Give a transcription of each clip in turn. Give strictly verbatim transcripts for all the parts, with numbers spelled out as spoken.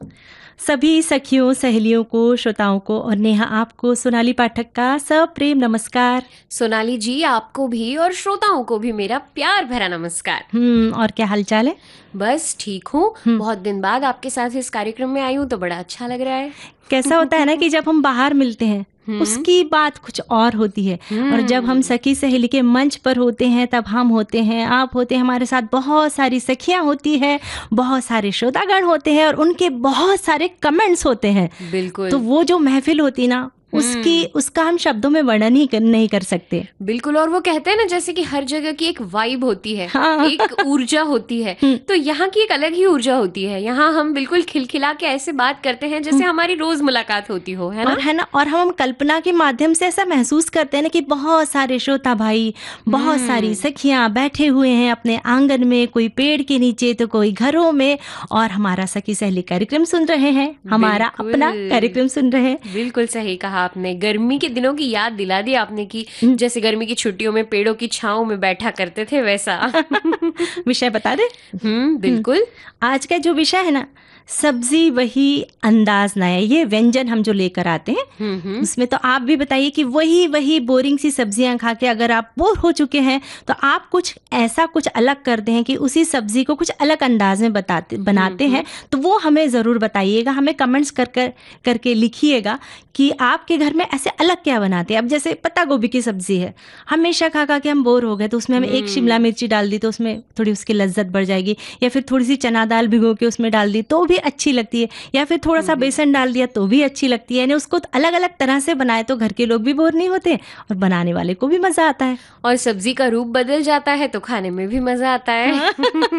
सभी सखियों, सहेलियों को, श्रोताओं को और नेहा आपको सोनाली पाठक का सप्रेम नमस्कार। सोनाली जी, आपको भी और श्रोताओं को भी मेरा प्यार भरा नमस्कार। हम्म और क्या हालचाल है? बस ठीक हूँ। हम्म। बहुत दिन बाद आपके साथ इस कार्यक्रम में आई हूँ तो बड़ा अच्छा लग रहा है। कैसा होता है ना कि जब हम बाहर मिलते हैं उसकी बात कुछ और होती है, और जब हम सखी सहेली के मंच पर होते हैं तब हम होते हैं, आप होते हैं, हमारे साथ बहुत सारी सखियां होती है, बहुत सारे श्रोतागण होते हैं और उनके बहुत सारे कमेंट्स होते हैं। बिल्कुल। तो वो जो महफिल होती ना, उसकी उसका हम शब्दों में वर्णन ही कर, नहीं कर सकते। बिल्कुल। और वो कहते हैं ना, जैसे कि हर जगह की एक वाइब होती है, हाँ। एक ऊर्जा होती है, तो यहाँ की एक अलग ही ऊर्जा होती है। यहाँ हम बिल्कुल खिलखिला के ऐसे बात करते हैं जैसे हमारी रोज मुलाकात होती हो, है ना? और है ना, और हम कल्पना के माध्यम से ऐसा महसूस करते हैं ना कि बहुत सारे श्रोता भाई, बहुत सारी सखियां बैठे हुए हैं अपने आंगन में, कोई पेड़ के नीचे तो कोई घरों में, और हमारा सखी सहेली कार्यक्रम सुन रहे हैं, हमारा अपना कार्यक्रम सुन रहे हैं। बिल्कुल सही कहा आपने। गर्मी के दिनों की याद दिला दी आपने कि जैसे गर्मी की छुट्टियों में पेड़ों की छांव में बैठा करते थे, वैसा। विषय बता दे। हम्म बिल्कुल। आज का जो विषय है ना, सब्जी वही अंदाज नया, ये व्यंजन हम जो लेकर आते हैं उसमें तो आप भी बताइए कि वही वही बोरिंग सी सब्जियां खा के अगर आप बोर हो चुके हैं तो आप कुछ ऐसा कुछ अलग करते हैं कि उसी सब्जी को कुछ अलग अंदाज में बताते बनाते हैं, तो वो हमें ज़रूर बताइएगा, हमें कमेंट्स कर कर करके लिखिएगा कि आपके घर में ऐसे अलग क्या बनाते हैं। अब जैसे पत्ता गोभी की सब्जी है, हमेशा खा खा के हम बोर हो गए, तो उसमें हमें एक शिमला मिर्ची डाल दी तो उसमें थोड़ी उसकी लज्जत बढ़ जाएगी, या फिर थोड़ी सी चना दाल भिगो के उसमें डाल दी तो भी अच्छी लगती है, या फिर थोड़ा सा बेसन डाल दिया तो भी अच्छी लगती है। यानी उसको अलग अलग तरह से बनाए तो घर के लोग भी बोर नहीं होते और बनाने वाले को भी मजा आता है, और सब्जी का रूप बदल जाता है तो खाने में भी मजा आता है।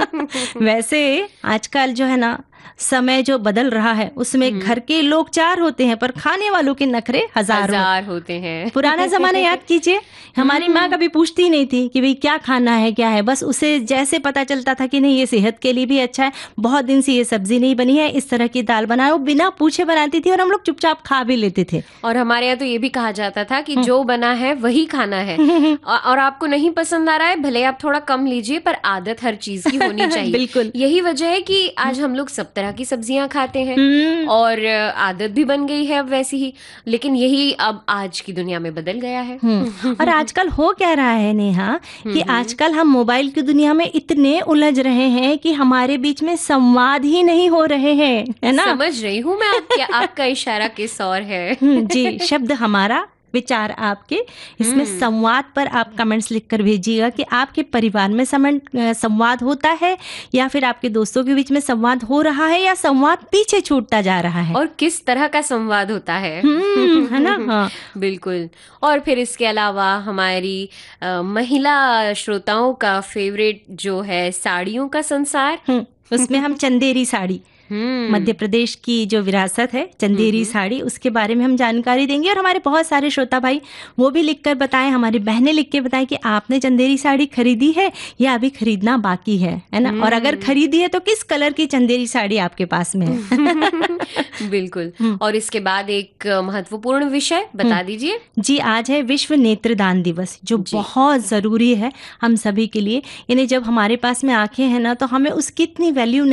वैसे आजकल जो है ना, समय जो बदल रहा है उसमें घर के लोग चार होते हैं पर खाने वालों के नखरे हजार, हजार होते हैं। पुराना जमाना याद कीजिए, हमारी माँ कभी पूछती नहीं थी कि भाई क्या खाना है क्या है, बस उसे जैसे पता चलता था कि नहीं ये सेहत के लिए भी अच्छा है, बहुत दिन से ये सब्जी नहीं बनी है, इस तरह की दाल बनाओ, बिना पूछे बनाती थी और हम लोग चुपचाप खा भी लेते थे। और हमारे यहाँ तो ये भी कहा जाता था कि जो बना है वही खाना है, और आपको नहीं पसंद आ रहा है भले आप थोड़ा कम लीजिए, पर आदत हर चीज की होनी चाहिए। बिल्कुल। यही वजह है कि आज हम लोग सब तरह की सब्जियां खाते हैं और आदत भी बन गई है अब वैसी ही, लेकिन यही अब आज की दुनिया में बदल गया है। और आजकल हो क्या रहा है नेहा कि आजकल हम मोबाइल की दुनिया में इतने उलझ रहे हैं कि हमारे बीच में संवाद ही नहीं हो रहे हैं, है ना? समझ रही हूँ मैं, आप क्या आपका इशारा किस और है। जी, शब्द हमारा, विचार आपके, इसमें संवाद पर आप कमेंट्स लिखकर भेजिएगा कि आपके परिवार में संवाद होता है या फिर आपके दोस्तों के बीच में संवाद हो रहा है या संवाद पीछे छूटता जा रहा है, और किस तरह का संवाद होता है, है ना? हाँ बिल्कुल। और फिर इसके अलावा हमारी आ, महिला श्रोताओं का फेवरेट जो है साड़ियों का संसार, उसमें हम चंदेरी साड़ी, मध्य प्रदेश की जो विरासत है चंदेरी साड़ी, उसके बारे में हम जानकारी देंगे। और हमारे बहुत सारे श्रोता भाई वो भी लिखकर बताएं, हमारी बहनें लिख के बताएं कि आपने चंदेरी साड़ी खरीदी है या अभी खरीदना बाकी है, है ना? और अगर खरीदी है तो किस कलर की चंदेरी साड़ी आपके पास में है। बिल्कुल। और इसके बाद एक महत्वपूर्ण विषय बता दीजिए। जी, आज है विश्व नेत्रदान दिवस, जो बहुत जरूरी है हम सभी के लिए। यानी जब हमारे पास में आंखें हैं ना, तो हमें उसकी इतनी वैल्यू